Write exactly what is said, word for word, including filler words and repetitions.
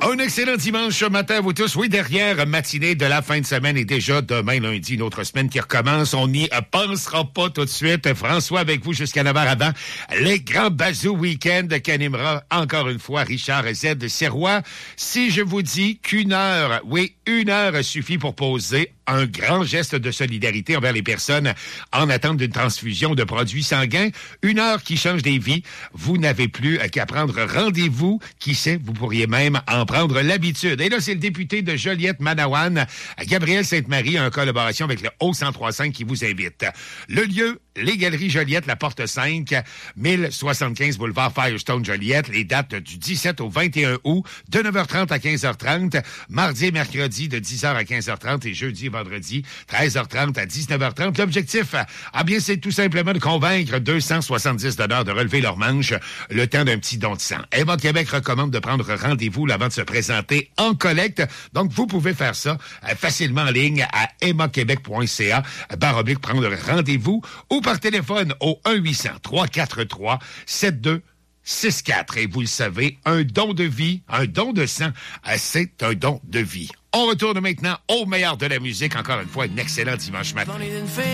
Un excellent dimanche matin à vous tous. Oui, dernière matinée de la fin de semaine et déjà demain lundi, une autre semaine qui recommence. On n'y pensera pas tout de suite. François avec vous jusqu'à neuf heures avant. Les grands bazous week-end qu'animera encore une fois Richard Z de Serrois. Si je vous dis qu'une heure, oui, une heure suffit pour poser un grand geste de solidarité envers les personnes en attente d'une transfusion de produits sanguins. Une heure qui change des vies. Vous n'avez plus qu'à prendre rendez-vous. Qui sait, vous pourriez même en prendre l'habitude. Et là, c'est le député de Joliette-Manawan, Gabriel Sainte-Marie, en collaboration avec le O cent trois cinq qui vous invite. Le lieu, les Galeries Joliette, la porte cinq, mille soixante-quinze boulevard Firestone Joliette. Les dates du dix-sept au vingt et un août, de neuf heures trente à quinze heures trente. Mardi et mercredi, de dix heures à quinze heures trente. Et jeudi et vendredi, treize heures trente à dix-neuf heures trente. L'objectif, ah bien, c'est tout simplement de convaincre deux cent soixante-dix donneurs de relever leur manche le temps d'un petit don de sang. Emma Québec recommande de prendre rendez-vous avant de se présenter en collecte. Donc, vous pouvez faire ça euh, facilement en ligne à emma québec point c a, barre oblique, prendre rendez-vous, ou par téléphone au un huit cents, trois quatre trois, sept deux six quatre. Et vous le savez, un don de vie, un don de sang, euh, c'est un don de vie. On retourne maintenant au meilleur de la musique. Encore une fois, un excellent dimanche matin.